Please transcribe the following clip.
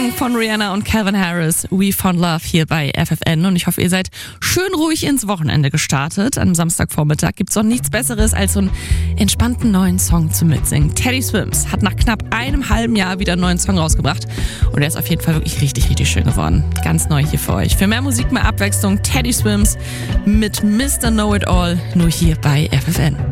Song von Rihanna und Calvin Harris, We Found Love, hier bei FFN. Und ich hoffe, ihr seid schön ruhig ins Wochenende gestartet. Am Samstagvormittag gibt es doch nichts Besseres, als so einen entspannten neuen Song zu mitsingen. Teddy Swims hat nach knapp einem halben Jahr wieder einen neuen Song rausgebracht. Und der ist auf jeden Fall wirklich richtig, richtig schön geworden. Ganz neu hier für euch. Für mehr Musik, mehr Abwechslung, Teddy Swims mit Mr. Know It All, nur hier bei FFN.